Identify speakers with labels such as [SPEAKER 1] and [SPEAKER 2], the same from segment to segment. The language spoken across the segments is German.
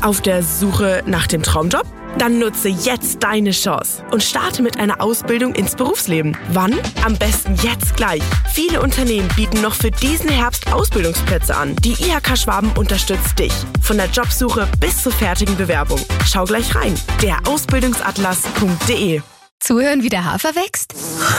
[SPEAKER 1] Auf der Suche nach dem Traumjob? Dann nutze jetzt deine Chance und starte mit einer Ausbildung ins Berufsleben. Wann? Am besten jetzt gleich. Viele Unternehmen bieten noch für diesen Herbst Ausbildungsplätze an. Die IHK Schwaben unterstützt dich. Von der Jobsuche bis zur fertigen Bewerbung. Schau gleich rein. Der Ausbildungsatlas.de.
[SPEAKER 2] Zuhören, wie der Hafer wächst?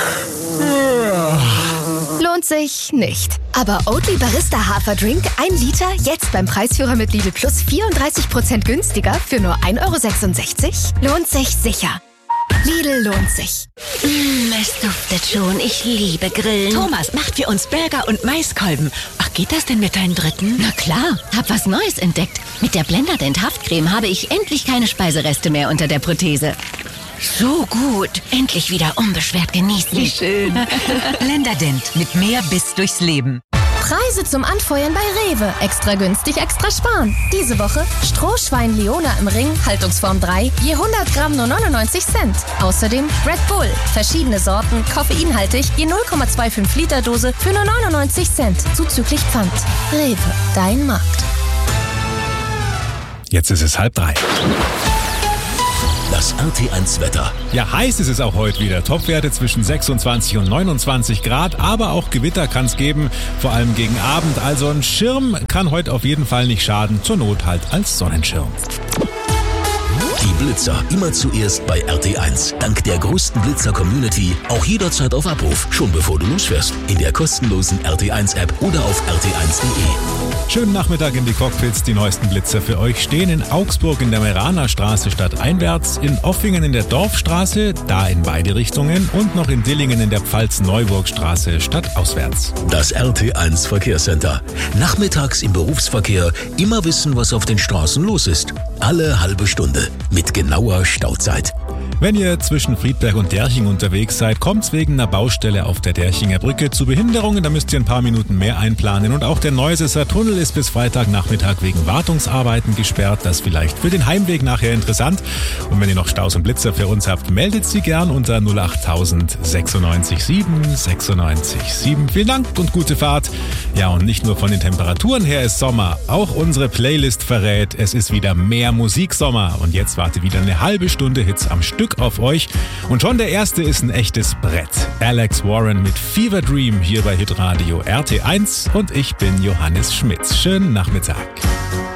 [SPEAKER 2] Lohnt sich nicht. Aber Oatly Barista Haferdrink 1 Liter jetzt beim Preisführer mit Lidl Plus 34% günstiger für nur 1,66 €? Lohnt sich sicher. Lidl lohnt sich.
[SPEAKER 3] Es duftet schon. Ich liebe Grillen.
[SPEAKER 4] Thomas, macht für uns Burger und Maiskolben. Ach, geht das denn mit deinem dritten?
[SPEAKER 3] Na klar, hab was Neues entdeckt. Mit der Blenderdent Haftcreme habe ich endlich keine Speisereste mehr unter der Prothese. So gut. Endlich wieder unbeschwert genießen.
[SPEAKER 4] Wie schön. Blenderdent mit mehr Biss durchs Leben.
[SPEAKER 2] Preise zum Anfeuern bei Rewe. Extra günstig, extra sparen. Diese Woche Strohschwein Leona im Ring, Haltungsform 3, je 100 Gramm nur 99 Cent. Außerdem Red Bull, verschiedene Sorten, koffeinhaltig, je 0,25 Liter Dose für nur 99 Cent, zuzüglich Pfand. Rewe, dein Markt.
[SPEAKER 5] Jetzt ist es 2:30.
[SPEAKER 6] Das RT1-Wetter.
[SPEAKER 5] Ja, heiß ist es auch heute wieder. Topwerte zwischen 26 und 29 Grad, aber auch Gewitter kann es geben, vor allem gegen Abend. Also ein Schirm kann heute auf jeden Fall nicht schaden, zur Not halt als Sonnenschirm.
[SPEAKER 6] Die Blitzer immer zuerst bei RT1. Dank der größten Blitzer-Community auch jederzeit auf Abruf, schon bevor du losfährst. In der kostenlosen RT1-App oder auf rt1.de.
[SPEAKER 5] Schönen Nachmittag in die Cockpits. Die neuesten Blitzer für euch stehen in Augsburg in der Meranerstraße stadteinwärts, in Offingen in der Dorfstraße, da in beide Richtungen und noch in Dillingen in der Pfalz-Neuburgstraße stadtauswärts.
[SPEAKER 6] Das RT1 Verkehrscenter. Nachmittags im Berufsverkehr immer wissen, was auf den Straßen los ist. Alle halbe Stunde mit genauer Stauzeit.
[SPEAKER 5] Wenn ihr zwischen Friedberg und Derching unterwegs seid, kommt's wegen einer Baustelle auf der Derchinger Brücke zu Behinderungen. Da müsst ihr ein paar Minuten mehr einplanen. Und auch der Neusesser Tunnel ist bis Freitagnachmittag wegen Wartungsarbeiten gesperrt. Das vielleicht für den Heimweg nachher interessant. Und wenn ihr noch Staus und Blitzer für uns habt, meldet sie gern unter 08000 96 7 96 7. Vielen Dank und gute Fahrt. Ja, und nicht nur von den Temperaturen her ist Sommer. Auch unsere Playlist verrät, es ist wieder mehr Musiksommer. Und jetzt wartet wieder eine halbe Stunde Hits am Stück auf euch. Und schon der erste ist ein echtes Brett. Alex Warren mit Fever Dream hier bei Hitradio RT1 und ich bin Johannes Schmitz. Schönen Nachmittag.